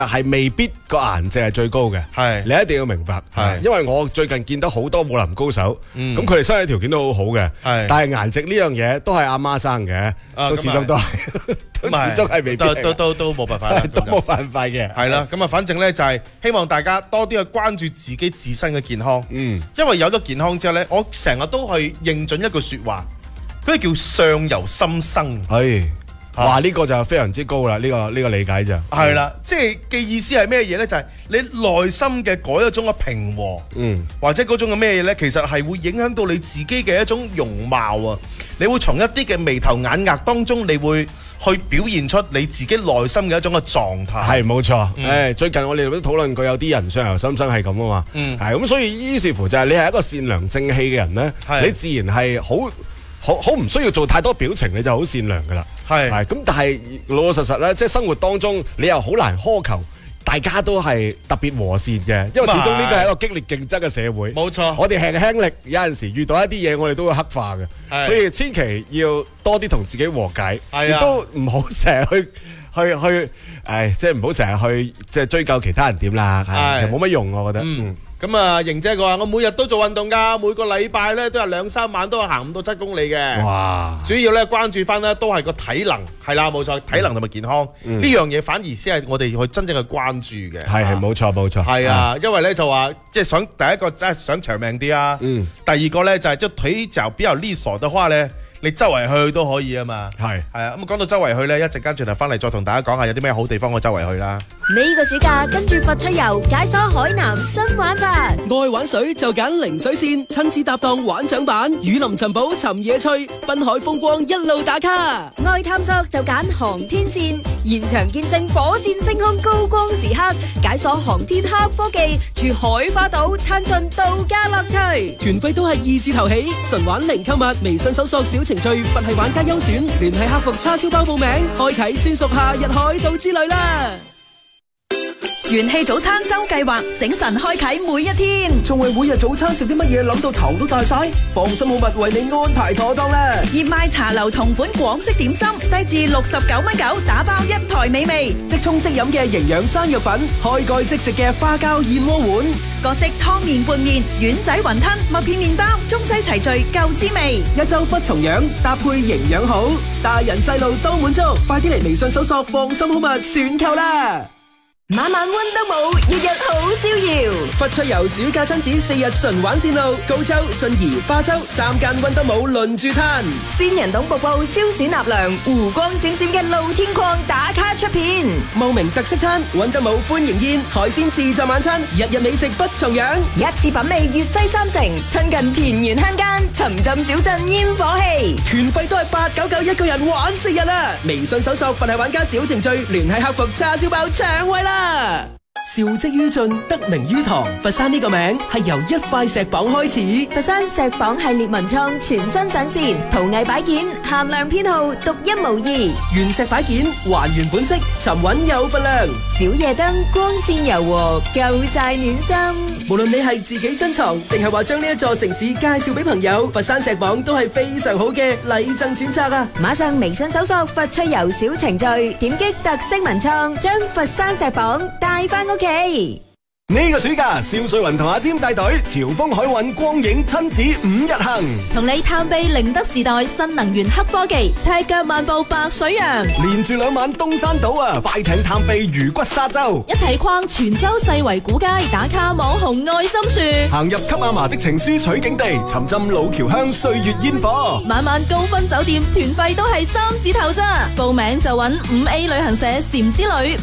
係未必個顏值係最高嘅， 係你一定要明白， 係因為我最近見到好多武林高手，咁佢哋身體條件都好好嘅， 係但係顏值呢樣嘢都係阿媽生嘅，都始終都係，都始終係未必都冇辦法啦， 都冇辦法嘅， 係啦，咁啊，反正咧就係希望大家多啲去關注自己自身嘅健康，因為有咗健康之後咧，我成日都去認準一句說話，嗰啲叫相由心生。 哇！呢個就非常之高啦，呢個理解就係啦，即係嘅意思係咩嘢咧？就係你內心嘅嗰一種嘅平和，或者嗰種嘅咩嘢咧，其實係會影響到你自己嘅一種容貌啊！你會從一啲嘅眉頭眼額當中，你會去表現出你自己內心嘅一種嘅狀態。 係冇錯，最近我哋都討論過，有啲人相由心生係咁啊嘛，係咁，所以於是乎就係你係一個善良正氣嘅人咧，你自然係好唔需要做太多表情，你就好善良噶啦。係咁，但係老老實實咧，即係生活當中，你又好難苛求大家都係特別和善嘅，因為始終呢個係一個激烈競爭嘅社會。冇錯，我哋輕力有陣時遇到一啲嘢，我哋都會黑化嘅，所以千祈要多啲同自己和解，亦都唔好成日去，即係唔好成日去即係追究其他人點啦，係冇乜用，我覺得。 咁啊，瑩姐佢話我每日都做運動噶，每個禮拜咧都有2-3晚都係行5到7公里嘅。哇！主要咧關注翻咧都係個體能，係啦冇錯，體能同埋健康呢樣嘢反而先係我哋去真正去關注嘅。係冇錯。係啊，因為咧就話即係想第一個真係想長命啲啊。第二個咧就係即係腿就比較利索嘅話咧，你周圍去都可以啊嘛。係啊，咁講到周圍去咧，一陣間轉頭翻嚟再同大家講下有啲咩好地方我周圍去啦。 呢個暑假跟住佛出遊，解鎖海南新玩法。 愛玩水就揀零水線，親子搭檔玩槳板，雨林尋寶尋野趣，濱海風光一路打卡。 愛探索就揀航天線，現場見證火箭升空高光時刻，解鎖航天黑科技，住海花島探盡度假樂趣。 團費都係2字頭起，純玩零購物，微信搜索小程序佛系玩家優選，聯繫客服叉燒包報名，開啟專屬夏日海島之旅啦！ 元氣早餐周計劃，醒神開啟每一天。 仲為每日早餐食啲乜嘢諗到頭都大晒？放心好物為你安排妥當啦！ 熱賣茶樓同款廣式點心，低至69.9蚊，打包一台美味。 即沖即飲嘅營養生藥粉，開蓋即食嘅花膠燕窩碗， 各式湯麵拌麵、丸仔雲吞、麥片麵包，中西齊聚夠滋味。 一周不重樣，搭配營養好，大人細路都滿足。快啲嚟微信搜索放心好物選購啦！ 晚晚溫都冇，日日好逍遙。 佛出遊暑假親子4日純玩線路，高州、信宜、花州3間溫都冇輪住攤。 仙人洞瀑布消暑納涼，湖光閃閃嘅露天礦打卡出片。 茂名特色餐，溫都冇歡迎宴，海鮮自助晚餐，日日美食不重樣。 一次品味粵西三城，親近田園鄉間，沉浸小鎮煙火氣。 團費都係899一個人玩4日啦！微信搜索佛系玩家小程序，聯繫客服叉燒包搶位啦！兆績於盡，得名於堂。佛山呢個名係由一塊石榜開始。 佛山石榜系列文創全新上線，陶藝擺件限量編號，獨一無二。 原石擺件還原本色，沉穩有分量。 小夜燈光線柔和，夠晒暖心。 無論你係自己珍藏，定係話將呢一座城市介紹俾朋友，佛山石榜都係非常好嘅禮贈選擇啊！ 馬上微信搜索佛出遊小程序，點擊特色文創，將佛山石榜帶翻屋企。 呢個暑假，邵瑞雲同阿占帶隊潮豐海運光影親子5日行， 同你探秘寧德時代新能源黑科技，赤腳漫步白水洋， 連住2晚東山島啊，快艇探秘魚骨沙洲， 一齊逛泉州世圍古街，打卡網紅愛心樹， 行入給阿嫲的情書取景地，沉浸老橋鄉歲月煙火， 晚晚高分酒店，團費都係3字頭咋，報名就揾5A 旅行社禪之旅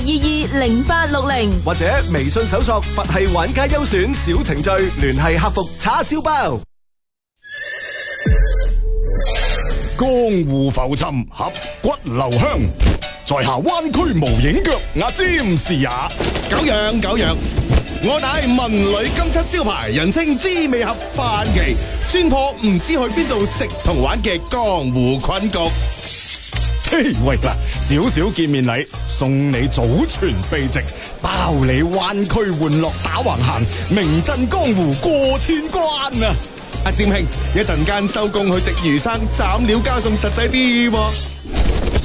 86220860， 或者微信搜索佛系玩家優選小程序，聯繫客服叉燒包。 江湖浮沉，俠骨留香，在下灣區無影腳，阿占是也。 久仰，我乃文旅金漆招牌，人稱滋味盒飯期，專破唔知去邊度食同玩嘅江湖困局。 嘿，喂嗱，少少見面禮，送你祖傳秘籍，包你灣區玩樂打橫行，名震江湖過千關啊！ 阿占兄，一陣間收工去食魚生，斬料加餸實際啲喎。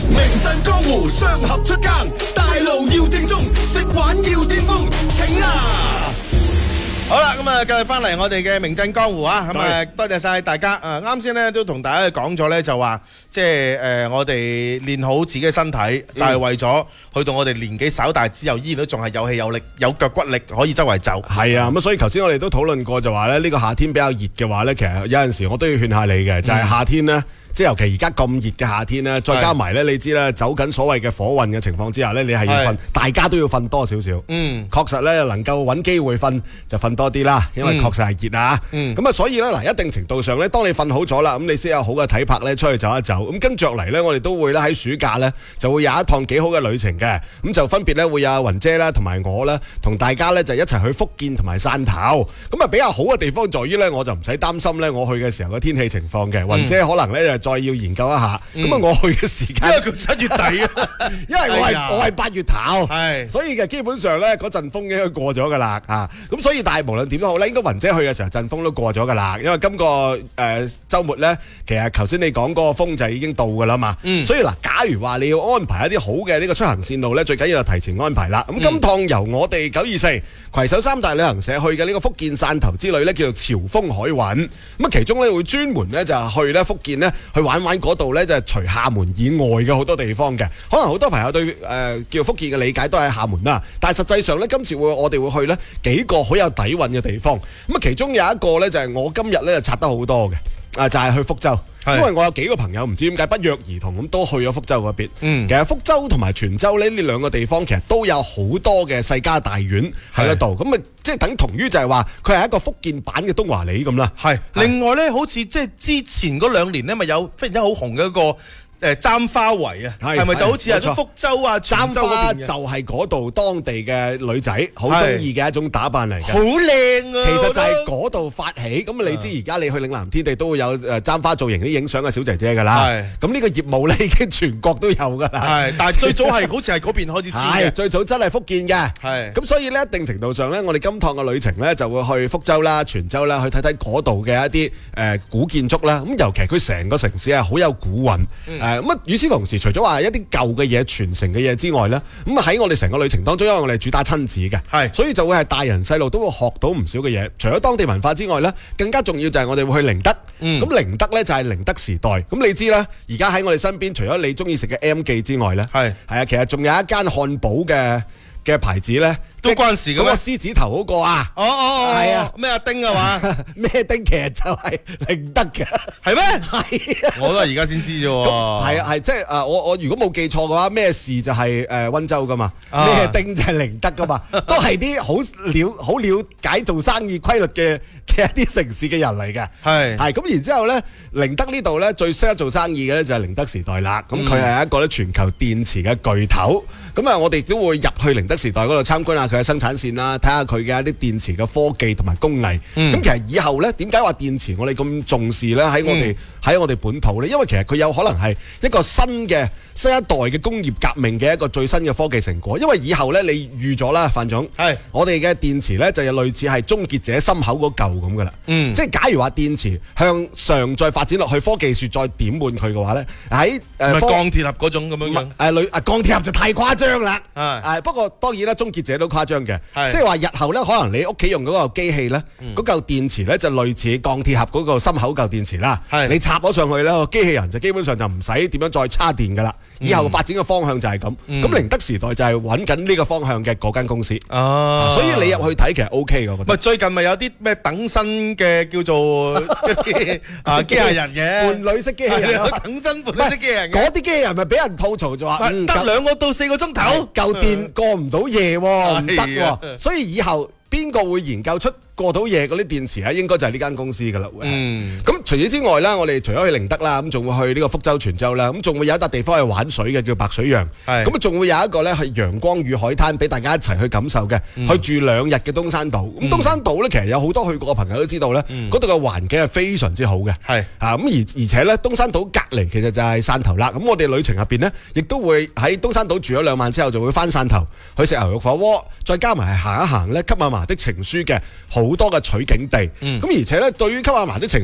名震江湖，雙俠出更，大路要正宗，食玩要巔峰，請啊！ 好啦，咁啊，繼續翻嚟我哋嘅名震江湖啊，咁啊，多謝晒大家。啱先咧都同大家講咗咧，就話即係我哋練好自己嘅身體，就係為咗去到我哋年紀稍大之後，依然都仲係有氣有力，有腳骨力，可以周圍走。 係啊，咁所以頭先我哋都討論過，就話咧呢個夏天比較熱嘅話咧，其實有陣時我都要勸下你嘅，就係夏天咧。即係尤其而家咁熱嘅夏天咧，再加埋咧，你知啦，走緊所謂嘅火運嘅情況之下咧，你係要瞓，大家都要瞓多少少。確實咧能夠揾機會瞓就瞓多啲啦，因為確實係熱啊。咁啊，所以咧嗱，一定程度上咧，當你瞓好咗啦，咁你先有好嘅體魄咧，出去走一走。咁跟住落嚟咧，我哋都會咧喺暑假咧就會有一趟幾好嘅旅程嘅。咁就分別咧會有雲姐啦同埋我啦，同大家咧就一齊去福建同埋汕頭。咁啊比較好嘅地方在於咧，我就唔使擔心咧我去嘅時候嘅天氣情況嘅。雲姐可能咧再要研究一下，咁啊我去嘅時間， 因為佢7月底啊， 因為我係8月頭，係，所以嘅基本上咧嗰陣風應該過咗噶啦，咁所以但係無論點都好咧，應該雲姐去嘅時候陣風都過咗噶啦，因為今個週末咧，其實頭先你講嗰個風就已經到噶啦嘛，所以嗱，假如話你要安排一啲好嘅呢個出行線路咧，最緊要就提前安排啦。咁今趟由我哋924攜手3大旅行社去嘅呢個福建汕頭之旅咧，叫做潮風海韻，咁啊其中咧會專門咧就係去咧福建咧去玩嗰度咧就係除廈門以外嘅好多地方嘅，可能好多朋友對叫福建嘅理解都係廈門啦，但係實際上咧今次我哋會去咧幾個好有底蘊嘅地方，咁啊其中有一個咧就係我今日咧就拆得好多嘅，就係去福州。因為我有幾個朋友唔知點解不約而同咁都去咗福州嗰邊。其實福州同埋泉州呢兩個地方其實都有好多嘅世家大院喺嗰度，咁啊即係等同於就係話佢係一個福建版嘅東華里咁啦。係另外咧，好似即係之前嗰2年咧，咪有忽然間好紅嘅一個。簪花圍啊，係咪就好似係福州啊？ 簪花就係嗰度當地嘅女仔好中意嘅一種打扮嚟嘅， 好靚啊！ 其實就係嗰度發起，咁你知而家你去嶺南天地都會有簪花造型啲影相嘅小姐姐㗎啦。咁呢個業務咧已經全國都有㗎啦。係， 但係最早係好似係嗰邊開始先嘅。 最早真係福建嘅。係。咁所以呢，一定程度上咧，我哋今趟嘅旅程咧就會去福州啦、泉州啦，去睇睇嗰度嘅一啲古建築啦。咁尤其佢成個城市係好有古韻。咁啊，與此同時，除咗話一啲舊嘅嘢、傳承嘅嘢之外咧，咁喺我哋成個旅程當中，因為我哋主打親子嘅，所以就會係大人細路都會學到唔少嘅嘢。除咗當地文化之外咧，更加重要就係我哋會去寧德。咁寧德咧就係寧德時代。咁你知啦，而家喺我哋身邊，除咗你中意食嘅 M 記之外咧，係啊，其實仲有一間漢堡嘅牌子咧。 都關事嘅咩？ 嗰個獅子頭嗰個啊！係啊， 咩阿丁啊嘛？咩丁其實就係寧德嘅， 係咩？ 係啊， 我都係而家先知啫喎。 係啊，係即係我如果冇記錯嘅話，咩事就係溫州噶嘛，咩丁就係寧德噶嘛，都係啲好了解做生意規律嘅一啲城市嘅人嚟嘅。係咁，然之後咧，寧德呢度咧最識得做生意嘅咧就係寧德時代啦。咁佢係一個咧全球電池嘅巨頭。咁啊，我哋都會入去寧德時代嗰度參觀下佢嘅生產線啦，睇下佢嘅一啲電池嘅科技同埋工藝。咁其實以後咧，點解話電池我哋咁重視咧？喺我哋本土咧，因為其實佢有可能係一個新一代嘅工業革命嘅一個最新嘅科技成果。因為以後咧，你預咗啦，范總，我哋嘅電池咧就係類似係終結者心口嗰嚿咁噶啦。即係假如話電池向上再發展落去，科技樹再點滿佢嘅話咧，喺鋼鐵俠嗰種咁樣樣。 鋼鐵俠就太誇張啦。不過當然啦，終結者都誇張嘅。即係話日後咧，可能你屋企用嗰個機器咧，嗰嚿電池咧就類似鋼鐵俠嗰個心口嚿電池啦。你插咗上去咧，個機器人就基本上就唔使點樣再插電噶啦。以後發展嘅方向就係咁。咁寧德時代就係揾緊呢個方向嘅嗰間公司。所以你入去睇其實 OK 嘅，我覺得。 最近咪有啲咩等身嘅叫做機械人嘅伴侶式機器人， 等身伴侶式機器人。 嗰啲機器人咪俾人吐槽就話得2個到4個鐘頭， 夠電過唔到夜喎，唔得喎。所以以後邊個會研究出過到夜嗰啲電池咧？應該就係呢間公司噶啦。咁除此之外啦，我哋除咗去寧德啦，咁仲會去呢個福州、泉州啦，咁仲會有一笪地方係玩水嘅，叫白水洋。咁啊，仲會有一個咧係陽光與海灘，俾大家一齊去感受嘅。去住2日嘅東山島。咁東山島咧，其實有好多去過嘅朋友都知道咧，嗰度嘅環境係非常之好嘅。咁而且咧，東山島隔離其實就係汕頭啦。咁我哋旅程入邊呢，亦都會喺東山島住咗2晚之後，就會翻汕頭去食牛肉火鍋，再加埋係行一行咧《給阿嫲的情書》嘅好多嘅取景地。咁而且咧，對於《給阿嫲的情書》呢部戲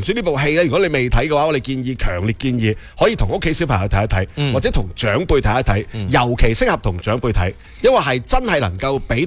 戲咧，如果你未睇嘅話，我哋強烈建議可以同屋企小朋友睇一睇，或者同長輩睇一睇，尤其適合同長輩睇，因為係真係能夠俾